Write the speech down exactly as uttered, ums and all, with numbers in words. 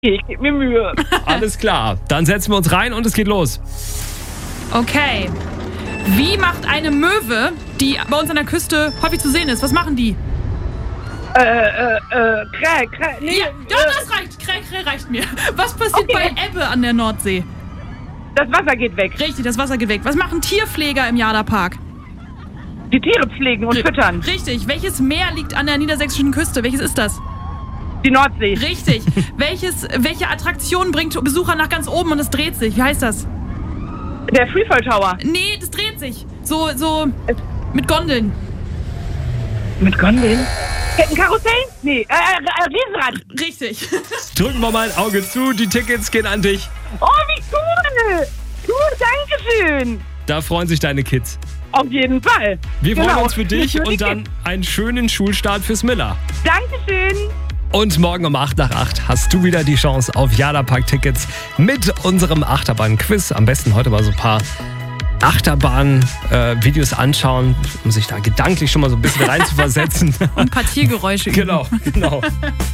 Ich gebe mir Mühe. Alles klar, dann setzen wir uns rein und es geht los. Okay. Wie macht eine Möwe, die bei uns an der Küste häufig zu sehen ist? Was machen die? Äh, äh, äh, Kräh, Kräh, nee. Ja, ja äh, das reicht. Kräh, Kräh reicht mir. Was passiert Okay. bei Ebbe an der Nordsee? Das Wasser geht weg. Richtig, das Wasser geht weg. Was machen Tierpfleger im Jadapark? Die Tiere pflegen und füttern. Richtig. Welches Meer liegt an der niedersächsischen Küste? Welches ist das? Die Nordsee. Richtig. Welches, welche Attraktion bringt Besucher nach ganz oben und es dreht sich? Wie heißt das? Der Freefall Tower. Nee, das dreht sich. So, so mit Gondeln. Mit Gondeln? Kettenkarussell? Nee, äh, äh, Riesenrad. Richtig. Drücken wir mal ein Auge zu, die Tickets gehen an dich. Oh, wie cool. Cool, danke schön. Da freuen sich deine Kids. Auf jeden Fall. Wir freuen Genau. uns für dich Für die und dann einen schönen Schulstart fürs Miller. Dankeschön. Und morgen um acht nach acht hast du wieder die Chance auf Jadapark-Tickets mit unserem Achterbahn-Quiz. Am besten heute mal so ein paar Achterbahn-Videos anschauen, um sich da gedanklich schon mal so ein bisschen reinzuversetzen. Und ein paar Tiergeräusche. Genau, genau.